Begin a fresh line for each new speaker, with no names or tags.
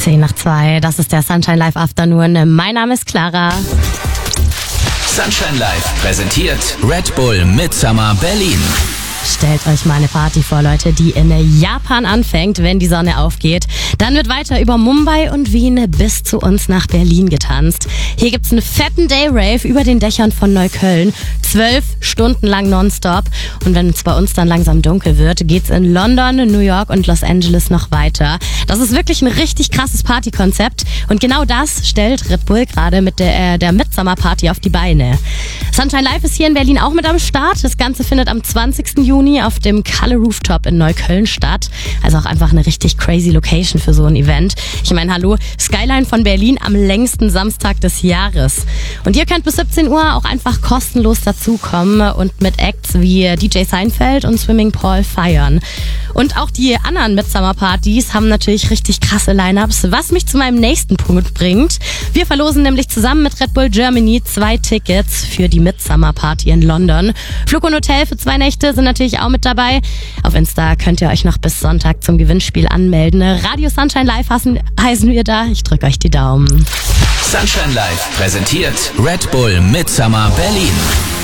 10:02, das ist der Sunshine Live Afternoon. Mein Name ist Clara.
Sunshine Live präsentiert Red Bull Midsummer Berlin.
Stellt euch mal eine Party vor, Leute, die in Japan anfängt, wenn die Sonne aufgeht. Dann wird weiter über Mumbai und Wien bis zu uns nach Berlin getanzt. Hier gibt's einen fetten Day-Rave über den Dächern von Neukölln. 12 Stunden lang nonstop. Und wenn es bei uns dann langsam dunkel wird, geht's in London, New York und Los Angeles noch weiter. Das ist wirklich ein richtig krasses Partykonzept. Und genau das stellt Red Bull gerade mit der Midsummer Party auf die Beine. Sunshine Live ist hier in Berlin auch mit am Start. Das Ganze findet am 20. Juni auf dem Kalle Rooftop in Neukölln statt. Also auch einfach eine richtig crazy Location für so ein Event. Ich meine, hallo, Skyline von Berlin am längsten Samstag des Jahres. Und ihr könnt bis 17 Uhr auch einfach kostenlos dazukommen und mit Acts wie DJ Seinfeld und Swimming Paul feiern. Und auch die anderen Midsummer-Partys haben natürlich richtig krasse Lineups, was mich zu meinem nächsten Punkt bringt. Wir verlosen nämlich zusammen mit Red Bull Germany 2 Tickets für die Midsummer-Party in London. Flug und Hotel für 2 Nächte sind natürlich auch mit dabei. Auf Insta könnt ihr euch noch bis Sonntag zum Gewinnspiel anmelden. Radio Sunshine Live heißen wir da. Ich drücke euch die Daumen.
Sunshine Live präsentiert Red Bull Midsummer Berlin.